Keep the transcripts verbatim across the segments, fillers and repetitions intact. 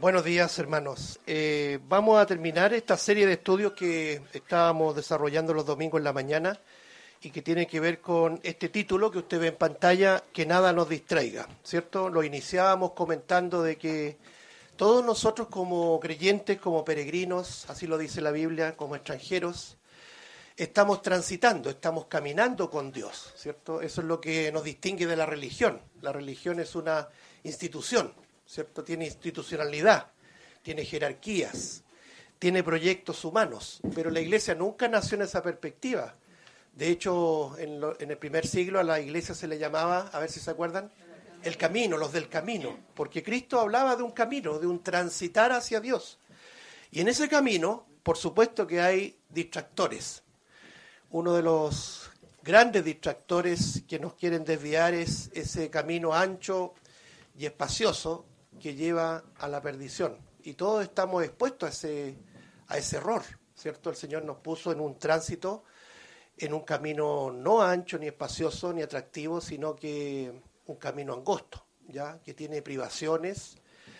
Buenos días, hermanos. Eh, vamos a terminar esta serie de estudios que estábamos desarrollando los domingos en la mañana y que tiene que ver con este título que usted ve en pantalla, que nada nos distraiga, ¿cierto? Lo iniciábamos comentando de que todos nosotros como creyentes, como peregrinos, así lo dice la Biblia, como extranjeros, estamos transitando, estamos caminando con Dios, ¿cierto? Eso es lo que nos distingue de la religión. La religión es una institución, ¿cierto? Tiene institucionalidad, tiene jerarquías, tiene proyectos humanos, pero la iglesia nunca nació en esa perspectiva. De hecho, en, lo, en el primer siglo a la iglesia se le llamaba, a ver si se acuerdan, el camino, los del camino, porque Cristo hablaba de un camino, de un transitar hacia Dios. Y en ese camino, por supuesto que hay distractores. Uno de los grandes distractores que nos quieren desviar es ese camino ancho y espacioso que lleva a la perdición. Y todos estamos expuestos a ese, a ese error, ¿cierto? El Señor nos puso en un tránsito, en un camino no ancho, ni espacioso, ni atractivo, sino que un camino angosto, ¿ya? Que tiene privaciones,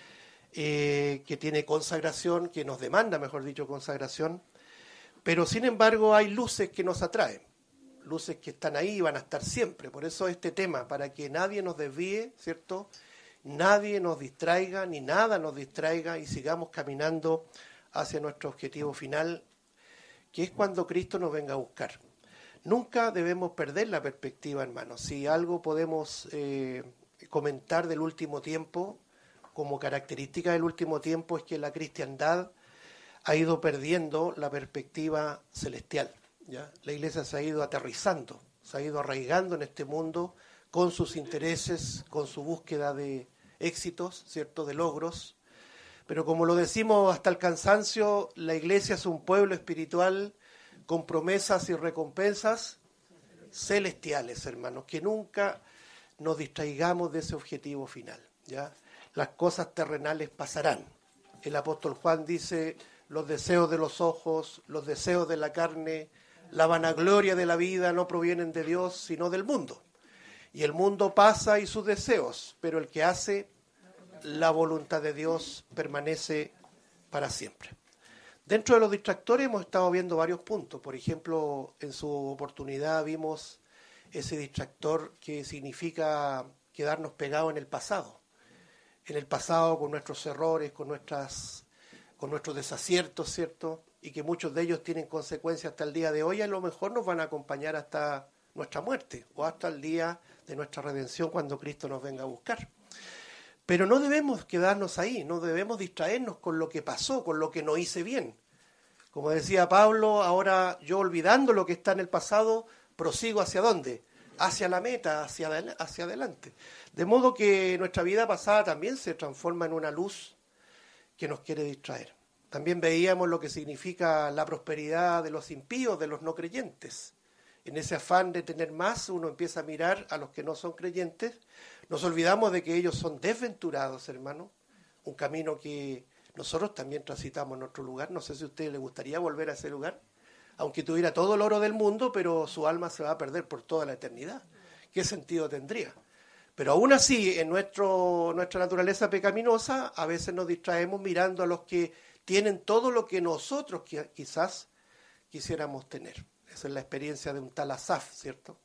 eh, que tiene consagración, que nos demanda, mejor dicho, consagración. Pero, sin embargo, hay luces que nos atraen, luces que están ahí y van a estar siempre. Por eso este tema, para que nadie nos desvíe, ¿cierto?, nadie nos distraiga, ni nada nos distraiga y sigamos caminando hacia nuestro objetivo final, que es cuando Cristo nos venga a buscar. Nunca debemos perder la perspectiva, hermanos. Si algo podemos eh, comentar del último tiempo, como característica del último tiempo, es que la cristiandad ha ido perdiendo la perspectiva celestial, ¿ya? La iglesia se ha ido aterrizando, se ha ido arraigando en este mundo con sus intereses, con su búsqueda de éxitos, ¿cierto?, de logros. Pero como lo decimos hasta el cansancio, la iglesia es un pueblo espiritual con promesas y recompensas celestiales, hermanos, que nunca nos distraigamos de ese objetivo final, ¿ya? Las cosas terrenales pasarán. El apóstol Juan dice: los deseos de los ojos, los deseos de la carne, la vanagloria de la vida no provienen de Dios, sino del mundo. Y el mundo pasa y sus deseos, pero el que hace la voluntad de Dios permanece para siempre. Dentro de los distractores hemos estado viendo varios puntos. Por ejemplo, en su oportunidad vimos ese distractor que significa quedarnos pegados en el pasado. En el pasado con nuestros errores, con nuestras, con nuestros desaciertos, ¿cierto? Y que muchos de ellos tienen consecuencias hasta el día de hoy. A lo mejor nos van a acompañar hasta nuestra muerte o hasta el día de nuestra redención cuando Cristo nos venga a buscar. Pero no debemos quedarnos ahí, no debemos distraernos con lo que pasó, con lo que no hice bien. Como decía Pablo, ahora yo olvidando lo que está en el pasado, prosigo hacia dónde, hacia la meta, hacia, hacia adelante. De modo que nuestra vida pasada también se transforma en una luz que nos quiere distraer. También veíamos lo que significa la prosperidad de los impíos, de los no creyentes. En ese afán de tener más, uno empieza a mirar a los que no son creyentes. Nos olvidamos de que ellos son desventurados, hermano. Un camino que nosotros también transitamos en nuestro lugar. No sé si a usted le gustaría volver a ese lugar, aunque tuviera todo el oro del mundo, pero su alma se va a perder por toda la eternidad. ¿Qué sentido tendría? Pero aún así, en nuestro, nuestra naturaleza pecaminosa, a veces nos distraemos mirando a los que tienen todo lo que nosotros quizás quisiéramos tener. Esa es la experiencia de un tal Asaf, ¿cierto?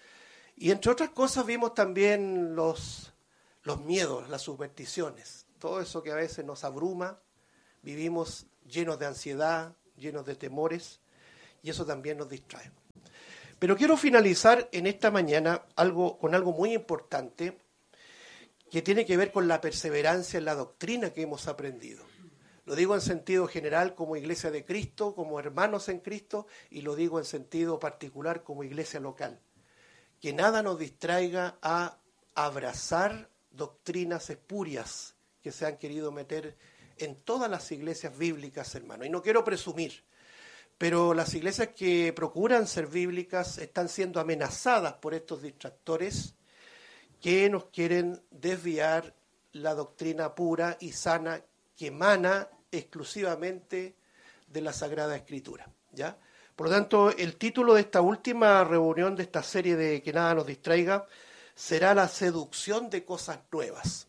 Y entre otras cosas vimos también los, los miedos, las supersticiones, todo eso que a veces nos abruma, vivimos llenos de ansiedad, llenos de temores, y eso también nos distrae. Pero quiero finalizar en esta mañana algo, con algo muy importante que tiene que ver con la perseverancia en la doctrina que hemos aprendido. Lo digo en sentido general como Iglesia de Cristo, como hermanos en Cristo, y lo digo en sentido particular como iglesia local. Que nada nos distraiga a abrazar doctrinas espurias que se han querido meter en todas las iglesias bíblicas, hermano. Y no quiero presumir, pero las iglesias que procuran ser bíblicas están siendo amenazadas por estos distractores que nos quieren desviar la doctrina pura y sana que emana exclusivamente de la Sagrada Escritura, ¿ya? Por lo tanto, el título de esta última reunión de esta serie de Que nada nos distraiga será la seducción de cosas nuevas.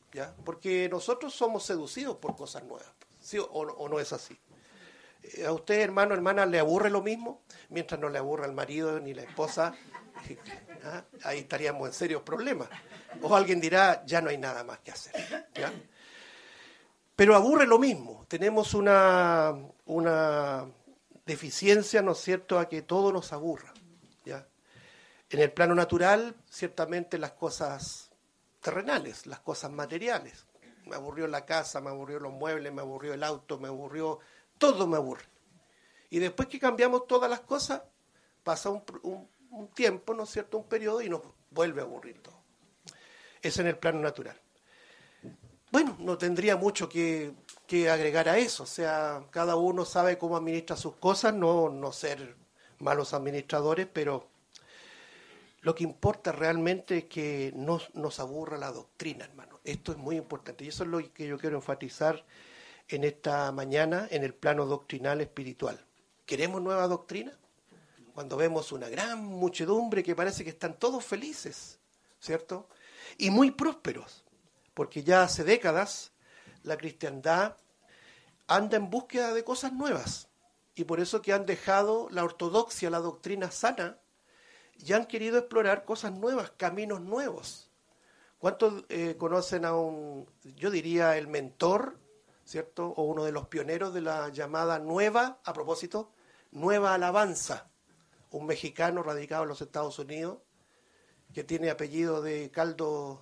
¿ya? Porque nosotros somos seducidos por cosas nuevas, ¿sí? o, o no es así. ¿A usted, hermano, hermana, le aburre lo mismo? Mientras no le aburra al marido ni la esposa, ¿ah? Ahí estaríamos en serios problemas. O alguien dirá, ya no hay nada más que hacer, ¿ya? Pero aburre lo mismo. Tenemos una, una deficiencia, ¿no es cierto?, a que todo nos aburra, ¿ya? En el plano natural, ciertamente las cosas terrenales, las cosas materiales. Me aburrió la casa, me aburrió los muebles, me aburrió el auto, me aburrió... Todo me aburre. Y después que cambiamos todas las cosas, pasa un, un, un tiempo, ¿no es cierto?, un periodo y nos vuelve a aburrir todo. Es en el plano natural. Bueno, no tendría mucho que, que agregar a eso. O sea, cada uno sabe cómo administra sus cosas, no, no ser malos administradores, pero lo que importa realmente es que no nos aburra la doctrina, hermano. Esto es muy importante y eso es lo que yo quiero enfatizar en esta mañana en el plano doctrinal espiritual. ¿Queremos nueva doctrina? Cuando vemos una gran muchedumbre que parece que están todos felices, ¿cierto? Y muy prósperos, porque ya hace décadas la cristiandad anda en búsqueda de cosas nuevas y por eso que han dejado la ortodoxia, la doctrina sana, y han querido explorar cosas nuevas, caminos nuevos. ¿Cuántos eh, conocen a un, yo diría, el mentor, ¿cierto?, o uno de los pioneros de la llamada nueva, a propósito, nueva alabanza, un mexicano radicado en los Estados Unidos, que tiene apellido de Caldo,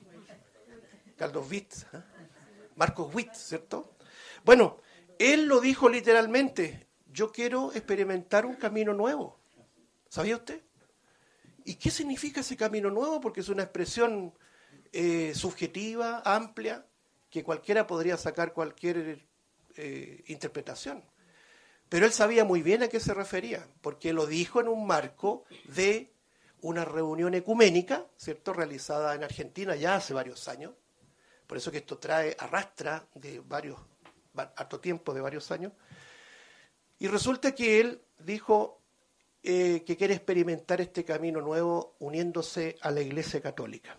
Caldo Witt, ¿eh? Marcos Witt, ¿cierto? Bueno, él lo dijo literalmente, yo quiero experimentar un camino nuevo. ¿Sabía usted? ¿Y qué significa ese camino nuevo? Porque es una expresión eh, subjetiva, amplia, que cualquiera podría sacar cualquier eh, interpretación. Pero él sabía muy bien a qué se refería, porque lo dijo en un marco de una reunión ecuménica, ¿cierto?, realizada en Argentina ya hace varios años. Por eso que esto trae, arrastra de varios, harto tiempo, de varios años. Y resulta que él dijo eh, que quiere experimentar este camino nuevo uniéndose a la Iglesia Católica.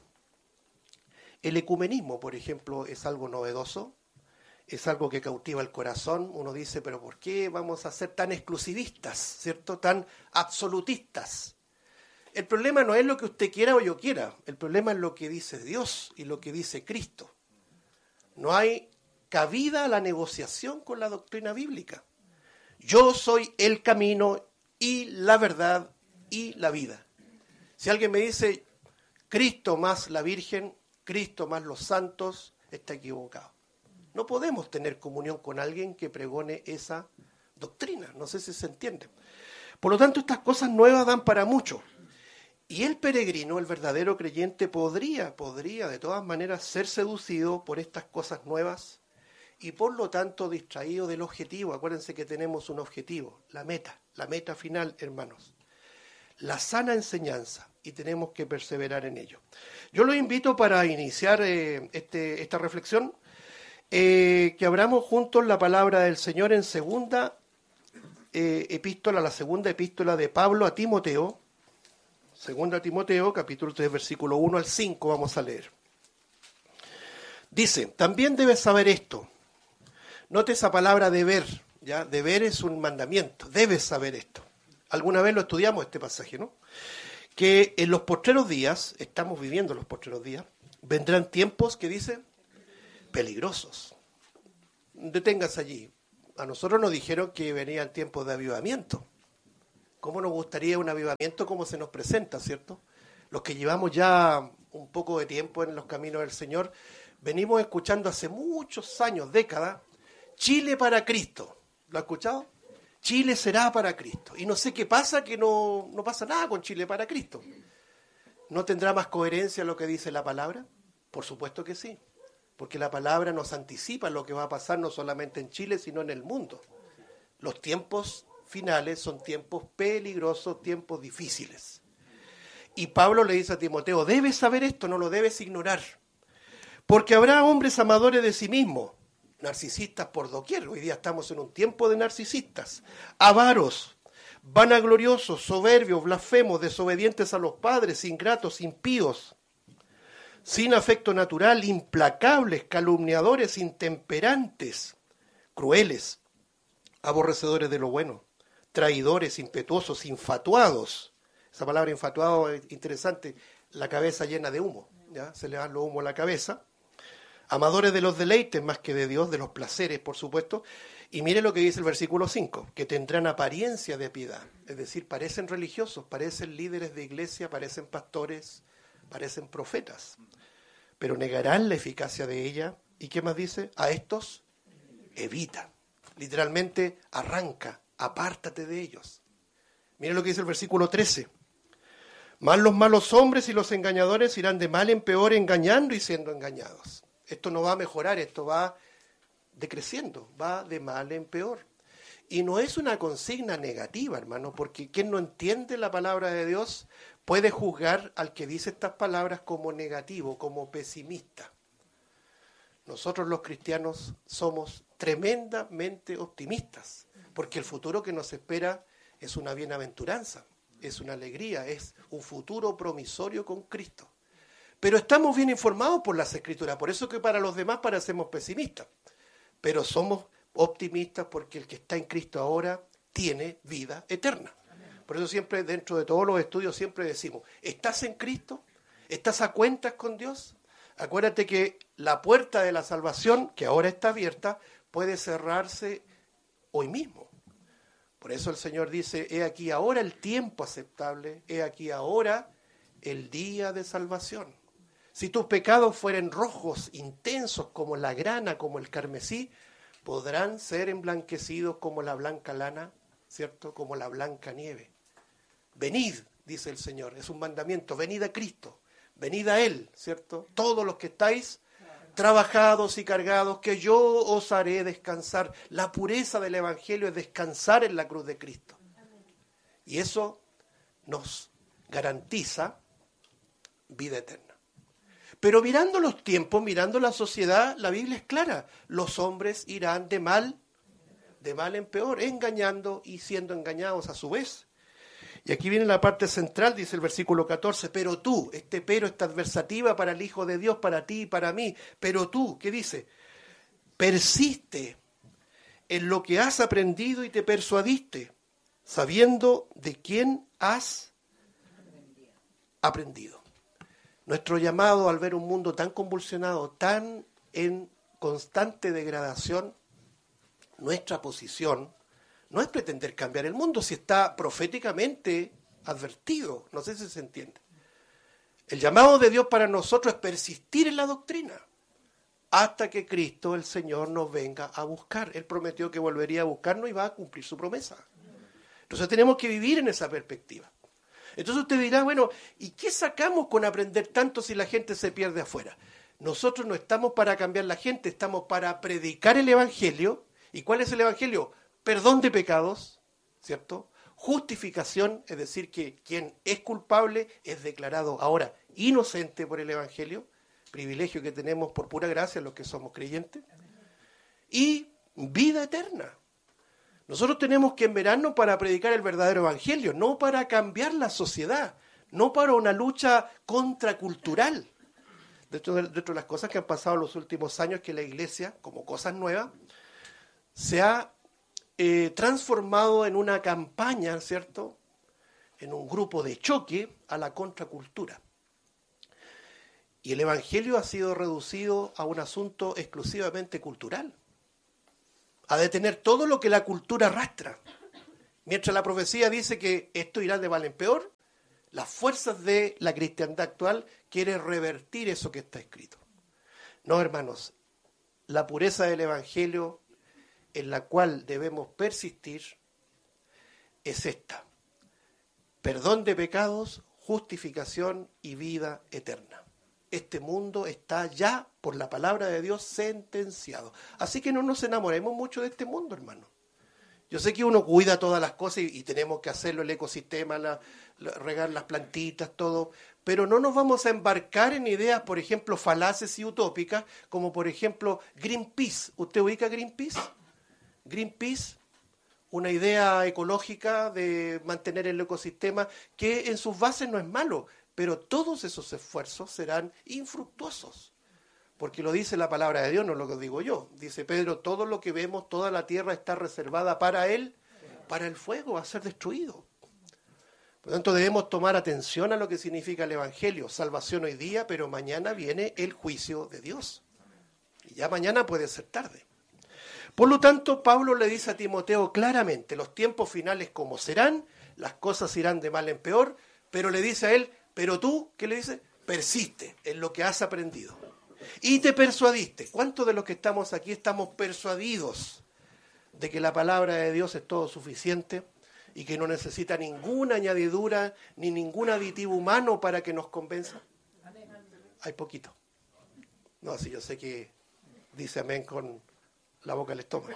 El ecumenismo, por ejemplo, es algo novedoso, es algo que cautiva el corazón. Uno dice, pero ¿por qué vamos a ser tan exclusivistas, ¿cierto?, tan absolutistas? El problema no es lo que usted quiera o yo quiera, el problema es lo que dice Dios y lo que dice Cristo. No hay cabida a la negociación con la doctrina bíblica. Yo soy el camino y la verdad y la vida. Si alguien me dice Cristo más la Virgen, Cristo más los santos, está equivocado. No podemos tener comunión con alguien que pregone esa doctrina. No sé si se entiende. Por lo tanto, estas cosas nuevas dan para mucho. Y el peregrino, el verdadero creyente, podría, podría de todas maneras ser seducido por estas cosas nuevas y por lo tanto distraído del objetivo. Acuérdense que tenemos un objetivo, la meta, la meta final, hermanos. La sana enseñanza, y tenemos que perseverar en ello. Yo los invito para iniciar eh, este, esta reflexión, eh, que abramos juntos la palabra del Señor en segunda eh, epístola, la segunda epístola de Pablo a Timoteo, segunda Timoteo, capítulo tres, versículo uno al cinco, vamos a leer. Dice, también debes saber esto. Note esa palabra deber, ¿ya? Deber es un mandamiento, debes saber esto. Alguna vez lo estudiamos este pasaje, ¿no? Que en los postreros días, estamos viviendo los postreros días, vendrán tiempos que dice peligrosos. Deténgase allí. A nosotros nos dijeron que venían tiempos de avivamiento. ¿Cómo nos gustaría un avivamiento como se nos presenta, cierto? Los que llevamos ya un poco de tiempo en los caminos del Señor, venimos escuchando hace muchos años, décadas, Chile para Cristo. ¿Lo ha escuchado? Chile será para Cristo. Y no sé qué pasa, que no, no pasa nada con Chile para Cristo. ¿No tendrá más coherencia lo que dice la palabra? Por supuesto que sí. Porque la palabra nos anticipa lo que va a pasar no solamente en Chile, sino en el mundo. Los tiempos finales son tiempos peligrosos, tiempos difíciles. Y Pablo le dice a Timoteo, debes saber esto, no lo debes ignorar. Porque habrá hombres amadores de sí mismos, narcisistas por doquier. Hoy día estamos en un tiempo de narcisistas, avaros, vanagloriosos, soberbios, blasfemos, desobedientes a los padres, ingratos, impíos, sin afecto natural, implacables, calumniadores, intemperantes, crueles, aborrecedores de lo bueno, traidores, impetuosos, infatuados. Esa palabra infatuado es interesante, la cabeza llena de humo, ¿ya? Se le da lo humo a la cabeza. Amadores de los deleites más que de Dios, de los placeres, por supuesto. Y mire lo que dice el versículo cinco, que tendrán apariencia de piedad. Es decir, parecen religiosos, parecen líderes de iglesia, parecen pastores, parecen profetas. Pero negarán la eficacia de ella. ¿Y qué más dice? A estos evita. Literalmente arranca, apártate de ellos. Mire lo que dice el versículo trece. Más los malos hombres y los engañadores irán de mal en peor, engañando y siendo engañados. Esto no va a mejorar, esto va decreciendo, va de mal en peor. Y no es una consigna negativa, hermano, porque quien no entiende la palabra de Dios puede juzgar al que dice estas palabras como negativo, como pesimista. Nosotros los cristianos somos tremendamente optimistas, porque el futuro que nos espera es una bienaventuranza, es una alegría, es un futuro promisorio con Cristo. Pero estamos bien informados por las Escrituras, por eso que para los demás parecemos pesimistas. Pero somos optimistas porque el que está en Cristo ahora tiene vida eterna. Por eso siempre, dentro de todos los estudios, siempre decimos, ¿estás en Cristo? ¿Estás a cuentas con Dios? Acuérdate que la puerta de la salvación, que ahora está abierta, puede cerrarse hoy mismo. Por eso el Señor dice, he aquí ahora el tiempo aceptable, he aquí ahora el día de salvación. Si tus pecados fueren rojos, intensos, como la grana, como el carmesí, podrán ser emblanquecidos como la blanca lana, ¿cierto? Como la blanca nieve. Venid, dice el Señor, es un mandamiento, venid a Cristo, venid a Él, ¿cierto? Todos los que estáis trabajados y cargados, que yo os haré descansar. La pureza del Evangelio es descansar en la cruz de Cristo. Y eso nos garantiza vida eterna. Pero mirando los tiempos, mirando la sociedad, la Biblia es clara. Los hombres irán de mal, de mal en peor, engañando y siendo engañados a su vez. Y aquí viene la parte central, dice el versículo catorce, pero tú, este pero, esta adversativa para el Hijo de Dios, para ti y para mí, pero tú, ¿qué dice? Persiste en lo que has aprendido y te persuadiste, sabiendo de quién has aprendido. Nuestro llamado al ver un mundo tan convulsionado, tan en constante degradación, nuestra posición no es pretender cambiar el mundo, si está proféticamente advertido, no sé si se entiende. El llamado de Dios para nosotros es persistir en la doctrina hasta que Cristo, el Señor, nos venga a buscar. Él prometió que volvería a buscarnos y va a cumplir su promesa. Entonces tenemos que vivir en esa perspectiva. Entonces usted dirá, bueno, ¿y qué sacamos con aprender tanto si la gente se pierde afuera? Nosotros no estamos para cambiar la gente, estamos para predicar el Evangelio. ¿Y cuál es el Evangelio? Perdón de pecados, ¿cierto? Justificación, es decir, que quien es culpable es declarado ahora inocente por el Evangelio, privilegio que tenemos por pura gracia los que somos creyentes, y vida eterna. Nosotros tenemos que enverarnos para predicar el verdadero Evangelio, no para cambiar la sociedad, no para una lucha contracultural. Dentro de, dentro de las cosas que han pasado en los últimos años, que la Iglesia, como cosas nuevas, se ha eh, transformado en una campaña, ¿cierto?, en un grupo de choque a la contracultura. Y el Evangelio ha sido reducido a un asunto exclusivamente cultural, a detener todo lo que la cultura arrastra. Mientras la profecía dice que esto irá de mal en peor, las fuerzas de la cristiandad actual quieren revertir eso que está escrito. No, hermanos, la pureza del Evangelio en la cual debemos persistir es esta: perdón de pecados, justificación y vida eterna. Este mundo está ya, por la palabra de Dios, sentenciado. Así que no nos enamoremos mucho de este mundo, hermano. Yo sé que uno cuida todas las cosas y, y tenemos que hacerlo, el ecosistema, la, la, regar las plantitas, todo, pero no nos vamos a embarcar en ideas, por ejemplo, falaces y utópicas, como por ejemplo Greenpeace. ¿Usted ubica Greenpeace? Greenpeace, una idea ecológica de mantener el ecosistema, que en sus bases no es malo, pero todos esos esfuerzos serán infructuosos. Porque lo dice la palabra de Dios, no lo que digo yo. Dice Pedro, todo lo que vemos, toda la tierra está reservada para él, para el fuego, va a ser destruido. Por lo tanto, debemos tomar atención a lo que significa el Evangelio. Salvación hoy día, pero mañana viene el juicio de Dios. Y ya mañana puede ser tarde. Por lo tanto, Pablo le dice a Timoteo claramente, los tiempos finales como serán, las cosas irán de mal en peor, pero le dice a él, pero tú, ¿qué le dice? Persiste en lo que has aprendido. Y te persuadiste. ¿Cuántos de los que estamos aquí estamos persuadidos de que la palabra de Dios es todo suficiente y que no necesita ninguna añadidura ni ningún aditivo humano para que nos convenza? Hay poquito. No, sí, yo sé que dice amén con la boca del estómago.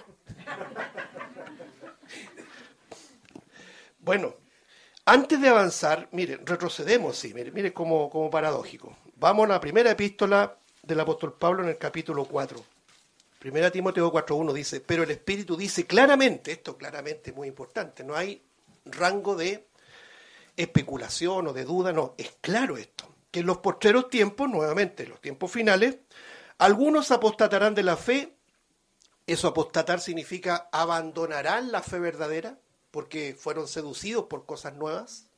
Bueno, antes de avanzar, miren, retrocedemos, sí, miren, miren como, como paradójico. Vamos a la primera epístola del apóstol Pablo en el capítulo cuatro. Primera Timoteo cuatro uno dice, pero el Espíritu dice claramente, esto claramente es muy importante, no hay rango de especulación o de duda, no, es claro esto, que en los postreros tiempos, nuevamente en los tiempos finales, algunos apostatarán de la fe. Eso apostatar significa abandonarán la fe verdadera porque fueron seducidos por cosas nuevas,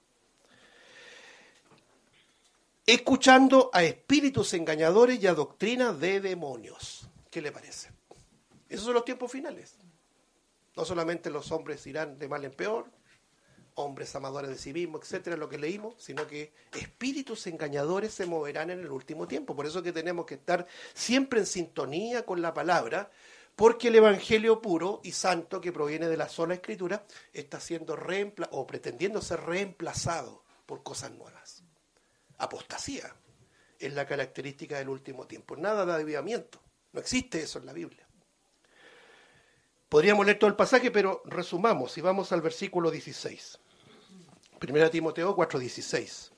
escuchando a espíritus engañadores y a doctrinas de demonios. ¿Qué le parece? Esos son los tiempos finales. No solamente los hombres irán de mal en peor, hombres amadores de sí mismos, etcétera, lo que leímos, sino que espíritus engañadores se moverán en el último tiempo. Por eso que tenemos que estar siempre en sintonía con la palabra, porque el evangelio puro y santo que proviene de la sola escritura está siendo reemplazado o pretendiendo ser reemplazado por cosas nuevas. Apostasía es la característica del último tiempo. Nada de avivamiento. No existe eso en la Biblia. Podríamos leer todo el pasaje, pero resumamos y vamos al versículo dieciséis. Primera Timoteo cuatro dieciséis.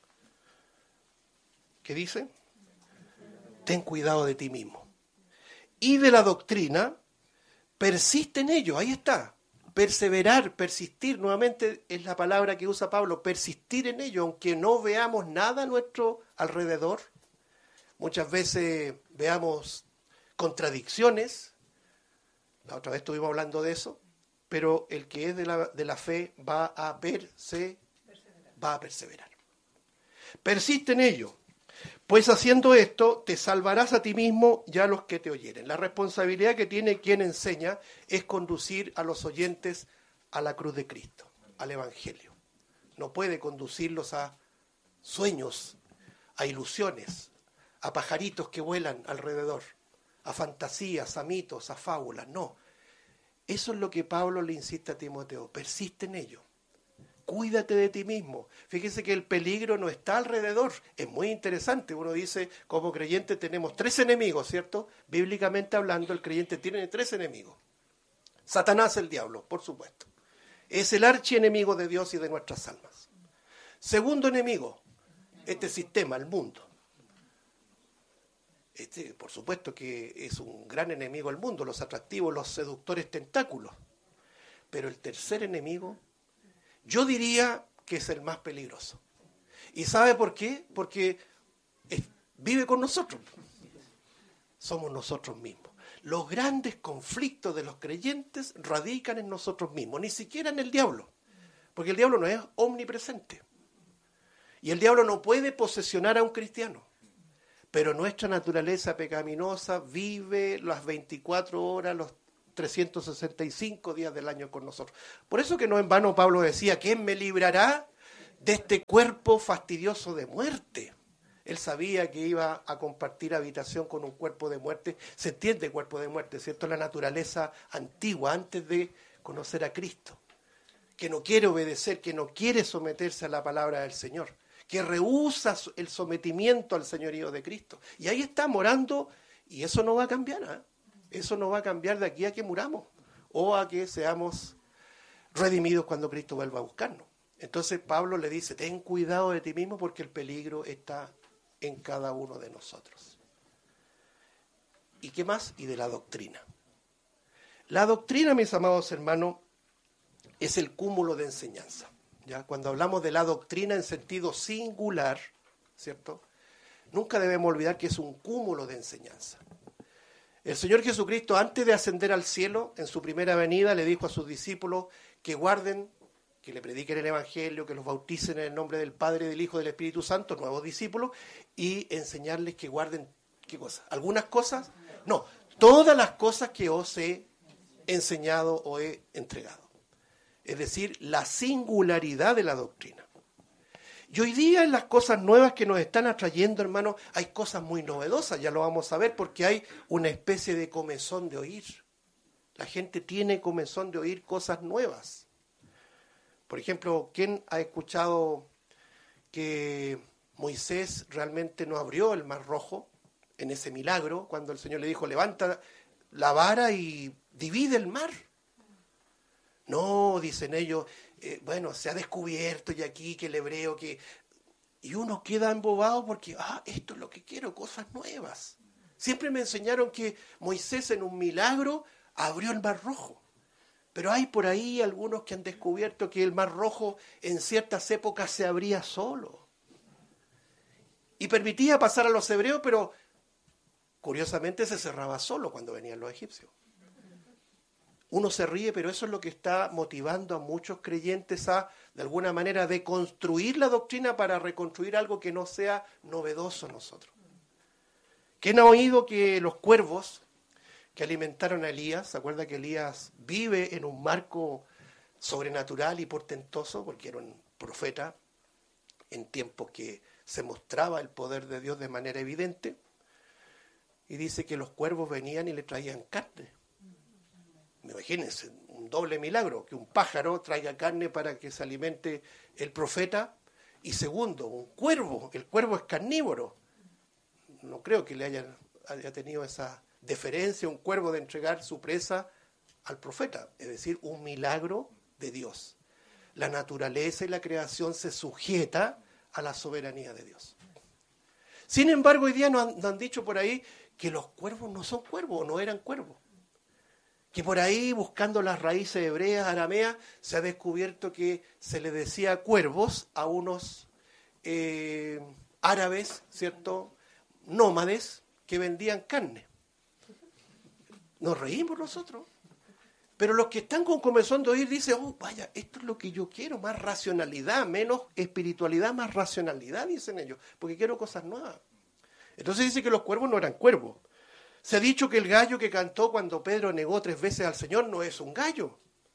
¿Qué dice? Ten cuidado de ti mismo. Y de la doctrina, persiste en ello. Ahí está. Perseverar, persistir, nuevamente es la palabra que usa Pablo, persistir en ello, aunque no veamos nada a nuestro alrededor. Muchas veces veamos contradicciones. La otra vez estuvimos hablando de eso, pero el que es de la, de la fe va a perse, va a perseverar. Persiste en ello, pues haciendo esto te salvarás a ti mismo y a los que te oyeren. La responsabilidad que tiene quien enseña es conducir a los oyentes a la cruz de Cristo, al Evangelio. No puede conducirlos a sueños, a ilusiones, a pajaritos que vuelan alrededor, a fantasías, a mitos, a fábulas, no. Eso es lo que Pablo le insiste a Timoteo, persiste en ello. Cuídate de ti mismo. Fíjese que el peligro no está alrededor. Es muy interesante. Uno dice, como creyente tenemos tres enemigos, ¿cierto? Bíblicamente hablando, el creyente tiene tres enemigos. Satanás, el diablo, por supuesto. Es el archienemigo de Dios y de nuestras almas. Segundo enemigo, este sistema, el mundo. Este, por supuesto que es un gran enemigo el mundo, los atractivos, los seductores tentáculos. Pero el tercer enemigo, yo diría que es el más peligroso. ¿Y sabe por qué? Porque es, vive con nosotros. Somos nosotros mismos. Los grandes conflictos de los creyentes radican en nosotros mismos, ni siquiera en el diablo. Porque el diablo no es omnipresente. Y el diablo no puede posesionar a un cristiano. Pero nuestra naturaleza pecaminosa vive las veinticuatro horas, los trescientos sesenta y cinco días del año con nosotros. Por eso que no en vano Pablo decía, ¿quién me librará de este cuerpo fastidioso de muerte? Él sabía que iba a compartir habitación con un cuerpo de muerte. Se entiende cuerpo de muerte, ¿cierto? La naturaleza antigua, antes de conocer a Cristo. Que no quiere obedecer, que no quiere someterse a la palabra del Señor. Que rehúsa el sometimiento al señorío de Cristo. Y ahí está morando, y eso no va a cambiar, ¿eh? Eso no va a cambiar de aquí a que muramos, o a que seamos redimidos cuando Cristo vuelva a buscarnos. Entonces Pablo le dice, ten cuidado de ti mismo porque el peligro está en cada uno de nosotros. ¿Y qué más? Y de la doctrina. La doctrina, mis amados hermanos, es el cúmulo de enseñanza. ¿ya? Cuando hablamos de la doctrina en sentido singular, ¿cierto? Nunca debemos olvidar que es un cúmulo de enseñanza. El Señor Jesucristo, antes de ascender al cielo, en su primera venida, le dijo a sus discípulos que guarden, que le prediquen el Evangelio, que los bauticen en el nombre del Padre, del Hijo y del Espíritu Santo, nuevos discípulos, y enseñarles que guarden, ¿qué cosas? ¿Algunas cosas? No, todas las cosas que os he enseñado o he entregado. Es decir, la singularidad de la doctrina. Y hoy día en las cosas nuevas que nos están atrayendo, hermanos, hay cosas muy novedosas, ya lo vamos a ver, porque hay una especie de comezón de oír. La gente tiene comezón de oír cosas nuevas. Por ejemplo, ¿quién ha escuchado que Moisés realmente no abrió el Mar Rojo en ese milagro, cuando el Señor le dijo, levanta la vara y divide el mar? No, dicen ellos, eh, bueno, se ha descubierto ya aquí que el hebreo, que... Y uno queda embobado porque, ah, esto es lo que quiero, cosas nuevas. Siempre me enseñaron que Moisés en un milagro abrió el Mar Rojo. Pero hay por ahí algunos que han descubierto que el Mar Rojo en ciertas épocas se abría solo. Y permitía pasar a los hebreos, pero curiosamente se cerraba solo cuando venían los egipcios. Uno se ríe, pero eso es lo que está motivando a muchos creyentes a, de alguna manera, deconstruir la doctrina para reconstruir algo que no sea novedoso a nosotros. ¿Quién ha oído que los cuervos que alimentaron a Elías, se acuerda que Elías vive en un marco sobrenatural y portentoso, porque era un profeta en tiempos que se mostraba el poder de Dios de manera evidente, y dice que los cuervos venían y le traían carne? Imagínense, un doble milagro, que un pájaro traiga carne para que se alimente el profeta, y segundo, un cuervo, el cuervo es carnívoro. No creo que le haya, haya tenido esa deferencia un cuervo de entregar su presa al profeta, es decir, un milagro de Dios. La naturaleza y la creación se sujeta a la soberanía de Dios. Sin embargo, hoy día nos han, nos han dicho por ahí que los cuervos no son cuervos, no eran cuervos. Que por ahí, buscando las raíces hebreas, arameas, se ha descubierto que se le decía cuervos a unos eh, árabes, ¿cierto?, nómades, que vendían carne. Nos reímos nosotros. Pero los que están con comezón de oír dicen, oh, vaya, esto es lo que yo quiero, más racionalidad, menos espiritualidad, más racionalidad, dicen ellos, porque quiero cosas nuevas. Entonces dice que los cuervos no eran cuervos. Se ha dicho que el gallo que cantó cuando Pedro negó tres veces al Señor no es un gallo.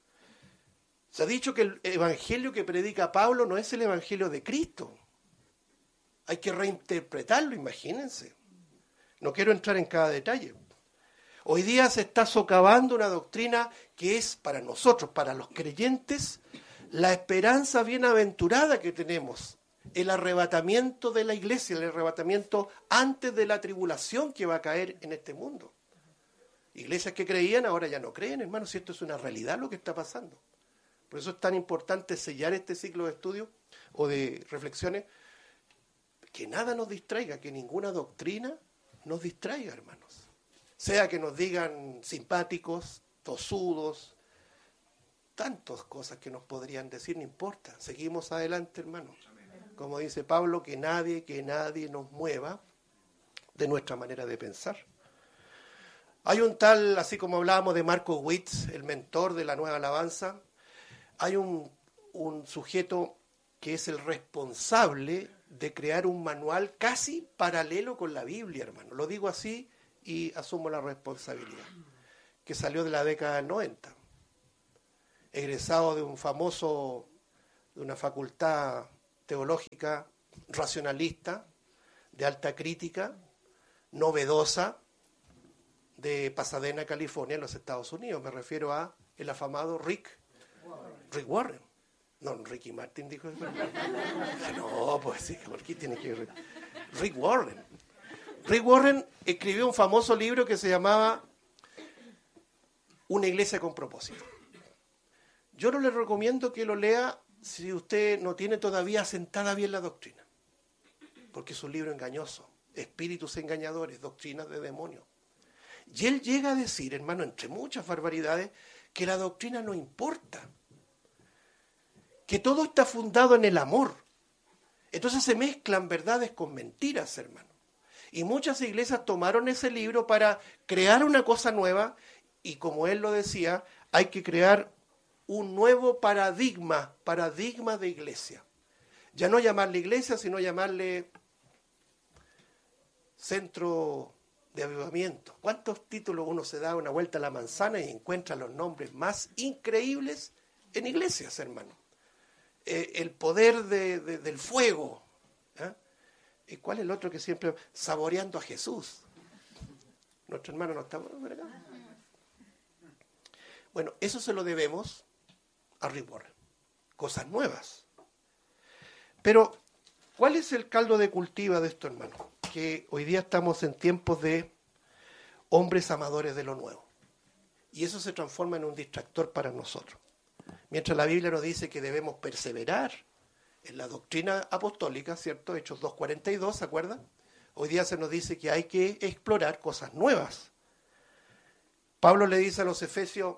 Se ha dicho que el evangelio que predica Pablo no es el evangelio de Cristo. Hay que reinterpretarlo, imagínense. No quiero entrar en cada detalle. Hoy día se está socavando una doctrina que es para nosotros, para los creyentes, la esperanza bienaventurada que tenemos. El arrebatamiento de la iglesia, el arrebatamiento antes de la tribulación que va a caer en este mundo. Iglesias que creían ahora ya no creen, hermanos, si esto es una realidad lo que está pasando. Por eso es tan importante sellar este ciclo de estudios o de reflexiones, que nada nos distraiga, que ninguna doctrina nos distraiga, hermanos. Sea que nos digan simpáticos, tosudos, tantas cosas que nos podrían decir, no importa, seguimos adelante, hermanos. Como dice Pablo, que nadie, que nadie nos mueva de nuestra manera de pensar. Hay un tal, así como hablábamos de Marco Witt, el mentor de la Nueva Alabanza, hay un, un sujeto que es el responsable de crear un manual casi paralelo con la Biblia, hermano. Lo digo así y asumo la responsabilidad, que salió de la década del noventa, egresado de un famoso, de una facultad teológica racionalista, de alta crítica, novedosa, de Pasadena, California, en los Estados Unidos. Me refiero a el afamado Rick, Rick Warren. No, Ricky Martin dijo eso. No, pues sí, ¿por qué tiene que ver? Rick Warren. Rick Warren escribió un famoso libro que se llamaba Una iglesia con propósito. Yo no le recomiendo que lo lea si usted no tiene todavía asentada bien la doctrina, porque es un libro engañoso, espíritus engañadores, doctrinas de demonios. Y él llega a decir, hermano, entre muchas barbaridades, que la doctrina no importa, que todo está fundado en el amor. Entonces se mezclan verdades con mentiras, hermano. Y muchas iglesias tomaron ese libro para crear una cosa nueva y, como él lo decía, hay que crear un nuevo paradigma, paradigma de iglesia. Ya no llamarle iglesia, sino llamarle centro de avivamiento. ¿Cuántos títulos uno se da una vuelta a la manzana y encuentra los nombres más increíbles en iglesias, hermano? Eh, el poder de, de, del fuego. ¿Eh? ¿Y cuál es el otro que siempre? Saboreando a Jesús. Nuestro hermano no está por acá. Bueno, eso se lo debemos a Rick Warren. Cosas nuevas. Pero, ¿cuál es el caldo de cultivo de esto, hermano? Que hoy día estamos en tiempos de hombres amadores de lo nuevo. Y eso se transforma en un distractor para nosotros. Mientras la Biblia nos dice que debemos perseverar en la doctrina apostólica, ¿cierto? Hechos dos cuarenta y dos, ¿se acuerdan? Hoy día se nos dice que hay que explorar cosas nuevas. Pablo le dice a los efesios,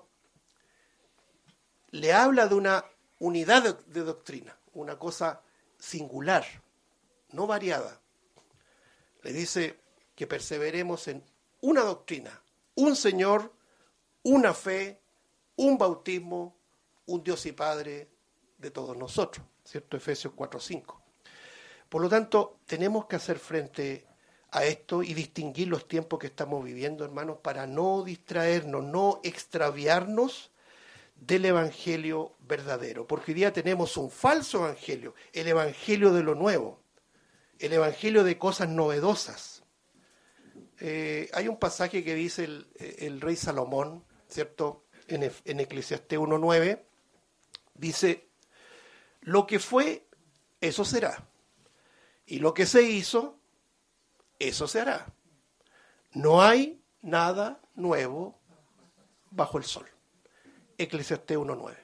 le habla de una unidad de, de doctrina, una cosa singular, no variada. Le dice que perseveremos en una doctrina, un Señor, una fe, un bautismo, un Dios y Padre de todos nosotros, ¿cierto? Efesios cuatro cinco. Por lo tanto, tenemos que hacer frente a esto y distinguir los tiempos que estamos viviendo, hermanos, para no distraernos, no extraviarnos del evangelio verdadero. Porque hoy día tenemos un falso evangelio, el evangelio de lo nuevo, el evangelio de cosas novedosas. Eh, hay un pasaje que dice el, el rey Salomón, ¿cierto? En, en Eclesiastés uno nueve, dice, lo que fue, eso será. Y lo que se hizo, eso se hará. No hay nada nuevo bajo el sol. Eclesiastés uno nueve.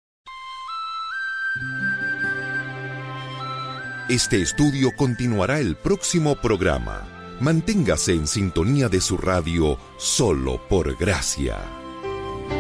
Este estudio continuará el próximo programa. Manténgase en sintonía de su radio Solo por Gracia.